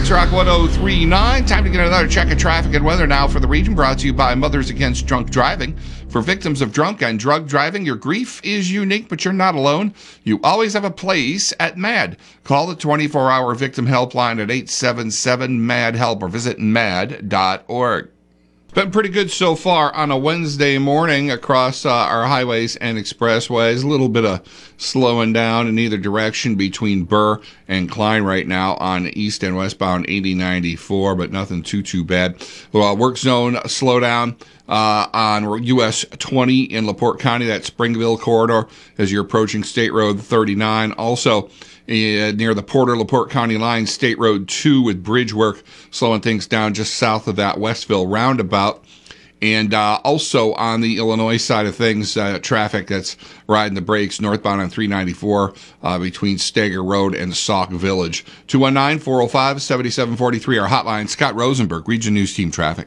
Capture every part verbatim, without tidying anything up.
X-Rock one oh three point nine. Time to get another check of traffic and weather now for the region, brought to you by Mothers Against Drunk Driving. For victims of drunk and drug driving, your grief is unique, but you're not alone. You always have a place at MAD. Call the twenty-four hour victim helpline at eight seven seven, M A D, HELP or visit mad dot org. Been pretty good so far on a Wednesday morning across uh, our highways and expressways. A little bit of slowing down in either direction between Burr and Klein right now on east and westbound eighty ninety-four, but nothing too, too bad. Well, work zone slowdown uh, on U S twenty in LaPorte County, that Springville corridor, as you're approaching State Road thirty-nine. Also, Uh, near the Porter LaPorte County line, State Road two with bridge work, slowing things down just south of that Westville roundabout. And uh, also on the Illinois side of things, uh, traffic that's riding the brakes northbound on three ninety-four uh, between Stager Road and Sauk Village. two one nine, four oh five, seven seven four three, our hotline. Scott Rosenberg, Region News Team Traffic.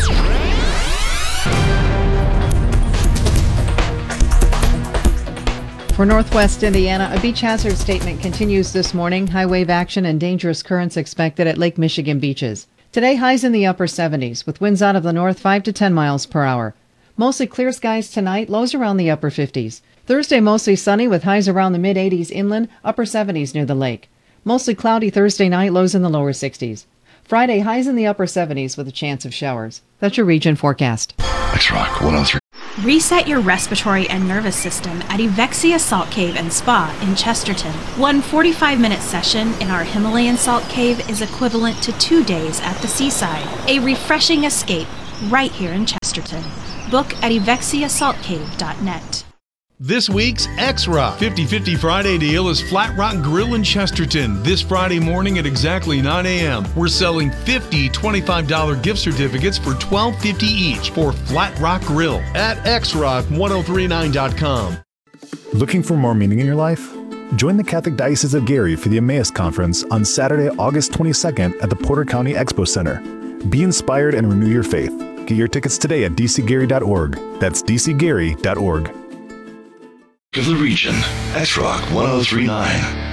For Northwest Indiana, a beach hazard statement continues this morning. High wave action and dangerous currents expected at Lake Michigan beaches. Today, highs in the upper seventies, with winds out of the north five to ten miles per hour. Mostly clear skies tonight, lows around the upper fifties. Thursday, mostly sunny, with highs around the mid eighties inland, upper seventies near the lake. Mostly cloudy Thursday night, lows in the lower sixties. Friday, highs in the upper seventies with a chance of showers. That's your region forecast. X-Rock one oh three. Reset your respiratory and nervous system at Evexia Salt Cave and Spa in Chesterton. One forty-five minute session in our Himalayan salt cave is equivalent to two days at the seaside. A refreshing escape right here in Chesterton. Book at evexia salt cave dot net. This week's X-Rock fifty-fifty Friday deal is Flat Rock Grill in Chesterton. This Friday morning at exactly nine a.m. We're selling fifty twenty-five dollars gift certificates for twelve fifty each for Flat Rock Grill at x rock ten thirty-nine dot com. Looking for more meaning in your life? Join the Catholic Diocese of Gary for the Emmaus Conference on Saturday, August twenty-second at the Porter County Expo Center. Be inspired and renew your faith. Get your tickets today at d c gary dot org. That's d c gary dot org. Of the region, X-Rock one oh three point nine.